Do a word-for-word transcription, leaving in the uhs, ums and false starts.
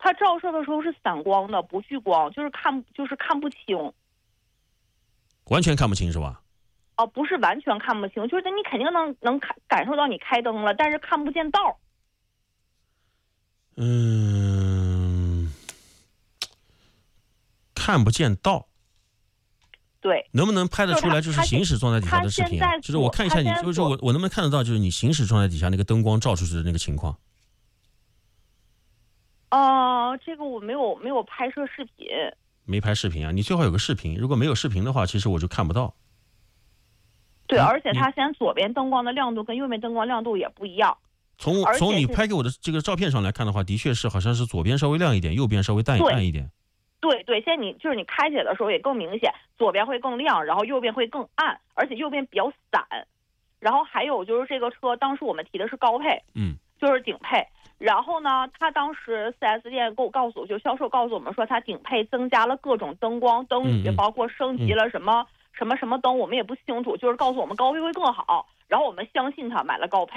它照射的时候是散光的，不聚光，就是看就是看不清。 完全看不清是吧？ 哦、呃，不是完全看不清，就是你肯定能能看感受到你开灯了，但是看不见道。 嗯，看不见道。 对， 能不能拍得出来就是行驶状态底下的视频、啊？就是我看一下你，就是我我能不能看得到就是你行驶状态底下那个灯光照出去的那个情况？ 哦、呃，这个我没有没有拍摄视频。 没拍视频啊？你最好有个视频，如果没有视频的话，其实我就看不到。 对，而且它现在左边灯光的亮度跟右边灯光亮度也不一样。 从从你拍给我的这个照片上来看的话，的确是好像是左边稍微亮一点，右边稍微淡暗一点。 对对，现在你就是你开起来的时候也更明显，左边会更亮，然后右边会更暗，而且右边比较散。然后还有就是这个车当时我们提的是高配， 嗯， 就是顶配。然后呢，他当时 四 S 店给我告诉我，就销售告诉我们说，他顶配增加了各种灯光灯语， 嗯嗯、 包括升级了什么、嗯、什么什么灯，我们也不清楚，就是告诉我们高配会更好。然后我们相信他，买了高配。